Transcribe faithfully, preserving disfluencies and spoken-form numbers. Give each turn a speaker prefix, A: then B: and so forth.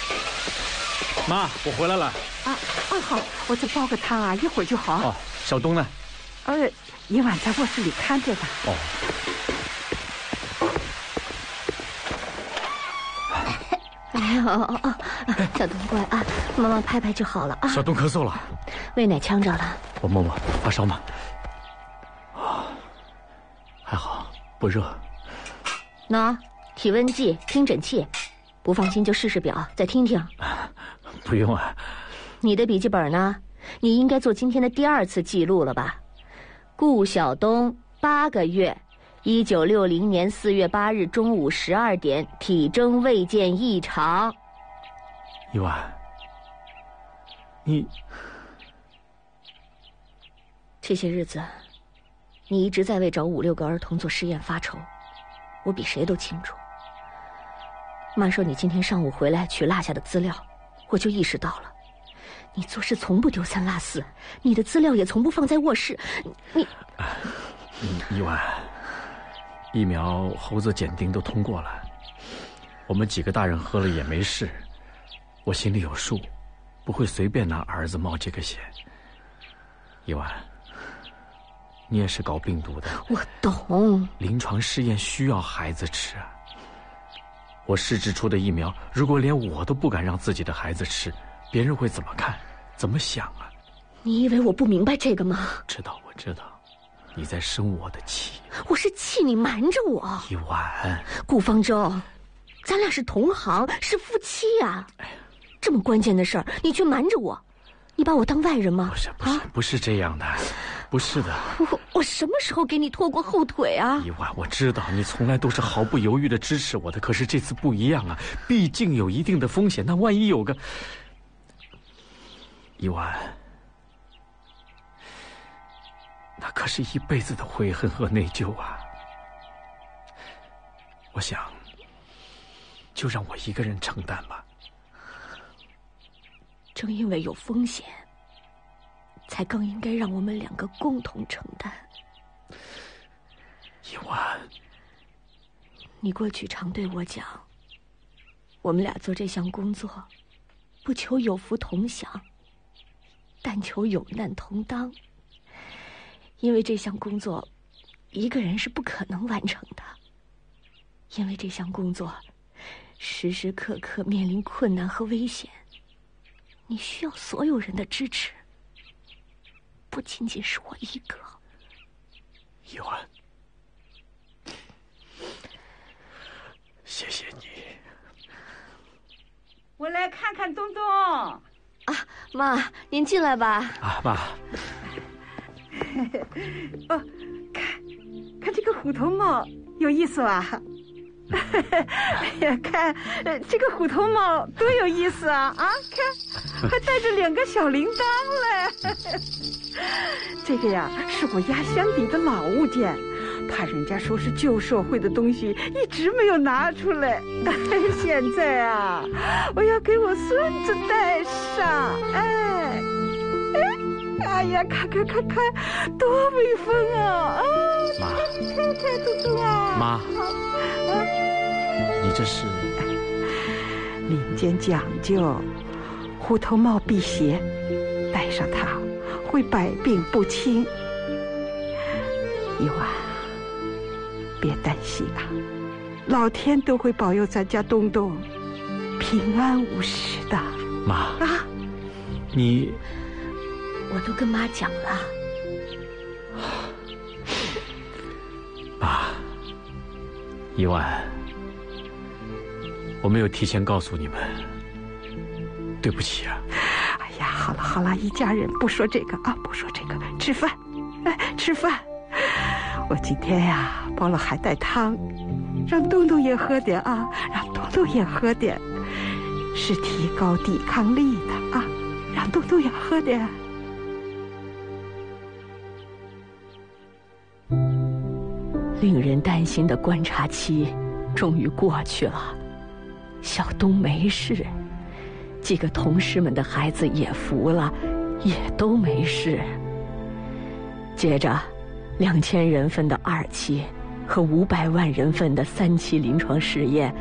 A: 妈，我回来了。
B: 啊啊，好，我再煲个汤啊，一会儿就好。
A: 哦，小东呢？
B: 呃，一晚在卧室里看着呢。
A: 哦。
C: 哎呦哦哦，小东乖啊，妈妈拍拍就好了啊。
A: 小东咳嗽了，
C: 喂奶呛着了。
A: 我摸摸，发烧吗？啊，还好，不热。
C: 喏，体温计、听诊器，不放心就试试表，再听听。
A: 不用啊。
C: 你的笔记本呢？你应该做今天的第二次记录了吧？顾晓东，八个月，一九六零年四月八日中午十二点，体征未见异常。
A: 一婉，你
C: 这些日子，你一直在为找五六个儿童做实验发愁，我比谁都清楚。妈说你今天上午回来取落下的资料，我就意识到了，你做事从不丢三落四，你的资料也从不放在卧室。你，
A: 一婉，疫苗猴子检定都通过了，我们几个大人喝了也没事，我心里有数，不会随便拿儿子冒这个险。一婉，你也是搞病毒的，
C: 我懂。
A: 临床试验需要孩子吃啊。我试制出的疫苗，如果连我都不敢让自己的孩子吃，别人会怎么看，怎么想啊？
C: 你以为我不明白这个吗？
A: 知道，我知道，你在生我的气。
C: 我是气你瞒着我。
A: 一婉，
C: 顾方舟，咱俩是同行，是夫妻呀、啊。这么关键的事儿，你却瞒着我，你把我当外人吗？
A: 不是，不是，啊、不是这样的，不是的。
C: 我我什么时候给你拖过后腿啊？
A: 一婉，我知道你从来都是毫不犹豫地支持我的，可是这次不一样啊，毕竟有一定的风险。那万一有个……一婉，那可是一辈子的悔恨和内疚啊！我想，就让我一个人承担吧。
C: 正因为有风险，才更应该让我们两个共同承担。
A: 一婉，
C: 你过去常对我讲，我们俩做这项工作，不求有福同享，但求有难同当。因为这项工作，一个人是不可能完成的。因为这项工作，时时刻刻面临困难和危险。你需要所有人的支持，不仅仅是我一个。
A: 一婉，谢谢你。
B: 我来看看东东。
C: 啊，妈，您进来吧。
A: 啊，妈。
B: 哦，看，看这个虎头帽，有意思吧？哎呀，看这个虎头帽多有意思啊！啊，看，还带着两个小铃铛嘞。这个呀，是我压箱底的老物件，怕人家说是旧社会的东西，一直没有拿出来。现在啊，我要给我孙子戴上。哎，哎，哎呀，看看看看，多威风啊！啊，
A: 妈，
B: 看看东东啊，
A: 妈。你这是
B: 民间讲究，虎头帽辟邪，戴上它会百病不侵。一婉，别担心啊，老天都会保佑咱家东东平安无事的。
A: 妈
B: 啊，
A: 你
C: 我都跟妈讲了。
A: 妈，一婉，我没有提前告诉你们，对不起啊。
B: 哎呀，好了好了，一家人不说这个啊，不说这个，吃饭，哎，吃饭。我今天呀煲了海带汤，让东东也喝点啊，让东东也喝点，是提高抵抗力的啊，让东东也喝点。
C: 令人担心的观察期终于过去了，小东没事，几个同事们的孩子也服了，也都没事。接着两千人份的二期和五百万人份的三期临床试验